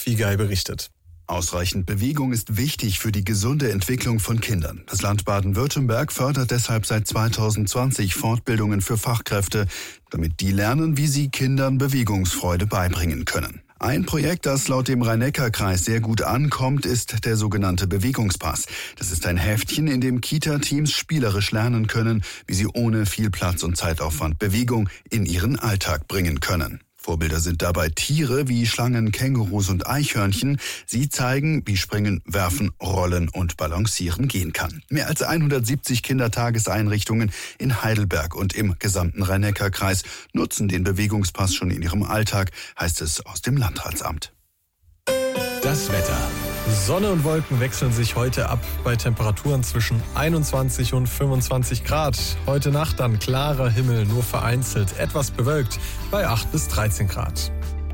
Fiegei berichtet. Ausreichend Bewegung ist wichtig für die gesunde Entwicklung von Kindern. Das Land Baden-Württemberg fördert deshalb seit 2020 Fortbildungen für Fachkräfte, damit die lernen, wie sie Kindern Bewegungsfreude beibringen können. Ein Projekt, das laut dem Rhein-Neckar-Kreis sehr gut ankommt, ist der sogenannte Bewegungspass. Das ist ein Heftchen, in dem Kita-Teams spielerisch lernen können, wie sie ohne viel Platz und Zeitaufwand Bewegung in ihren Alltag bringen können. Vorbilder sind dabei Tiere wie Schlangen, Kängurus und Eichhörnchen. Sie zeigen, wie Springen, Werfen, Rollen und Balancieren gehen kann. Mehr als 170 Kindertageseinrichtungen in Heidelberg und im gesamten Rhein-Neckar-Kreis nutzen den Bewegungspass schon in ihrem Alltag, heißt es aus dem Landratsamt. Das Wetter. Sonne und Wolken wechseln sich heute ab bei Temperaturen zwischen 21 und 25 Grad. Heute Nacht dann klarer Himmel, nur vereinzelt etwas bewölkt bei 8 bis 13 Grad.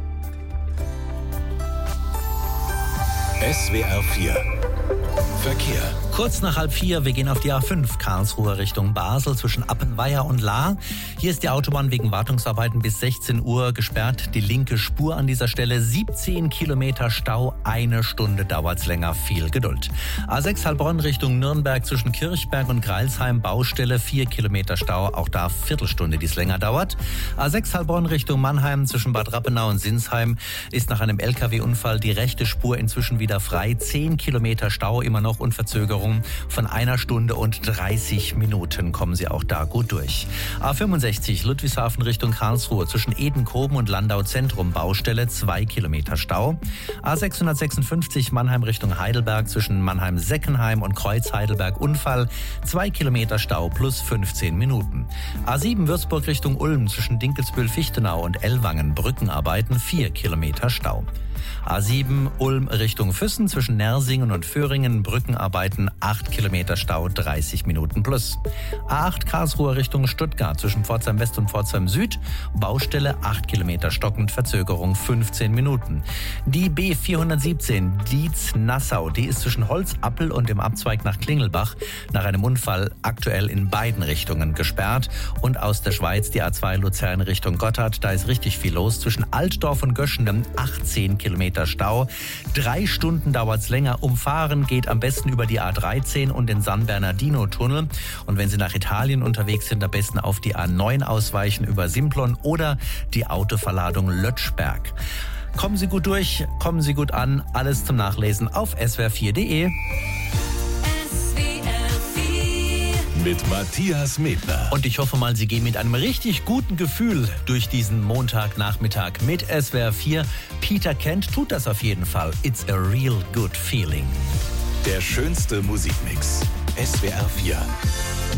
SWR 4 Verkehr. Kurz nach 3:30, wir gehen auf die A5 Karlsruhe Richtung Basel zwischen Appenweier und Lahr. Hier ist die Autobahn wegen Wartungsarbeiten bis 16 Uhr gesperrt. Die linke Spur an dieser Stelle, 17 Kilometer Stau, 1 Stunde dauert's länger, viel Geduld. A6 Heilbronn Richtung Nürnberg zwischen Kirchberg und Greilsheim, Baustelle, 4 Kilometer Stau, auch da Viertelstunde, die es länger dauert. A6 Heilbronn Richtung Mannheim zwischen Bad Rappenau und Sinsheim ist nach einem LKW-Unfall die rechte Spur inzwischen wieder frei. 10 Kilometer Stau immer noch und Verzögerung von 1 Stunde und 30 Minuten. Kommen Sie auch da gut durch. A65 Ludwigshafen Richtung Karlsruhe zwischen Edenkoben und Landau Zentrum, Baustelle, 2 Kilometer Stau. A656 Mannheim Richtung Heidelberg zwischen Mannheim-Seckenheim und Kreuz-Heidelberg, Unfall, 2 Kilometer Stau plus 15 Minuten. A7 Würzburg Richtung Ulm zwischen Dinkelsbühl-Fichtenau und Ellwangen, Brückenarbeiten, 4 Kilometer Stau. A7 Ulm Richtung Füssen zwischen Nersingen und Föhringen, Brückenarbeiten, 8 Kilometer Stau, 30 Minuten plus. A8 Karlsruhe Richtung Stuttgart zwischen Pforzheim West und Pforzheim Süd, Baustelle, 8 Kilometer stockend, Verzögerung 15 Minuten. Die B417 Dietz-Nassau, die ist zwischen Holzappel und dem Abzweig nach Klingelbach nach einem Unfall aktuell in beiden Richtungen gesperrt. Und aus der Schweiz die A2 Luzern Richtung Gotthard, da ist richtig viel los zwischen Altdorf und Göschendem, 18 Kilometer Stau. 3 Stunden dauert's länger. Umfahren geht am besten über die A13 und den San Bernardino-Tunnel. Und wenn Sie nach Italien unterwegs sind, am besten auf die A9 ausweichen über Simplon oder die Autoverladung Lötschberg. Kommen Sie gut durch, kommen Sie gut an. Alles zum Nachlesen auf swr4.de. Mit Matthias Medler. Und ich hoffe mal, Sie gehen mit einem richtig guten Gefühl durch diesen Montagnachmittag mit SWR 4. Peter Kent tut das auf jeden Fall. It's a real good feeling. Der schönste Musikmix. SWR 4.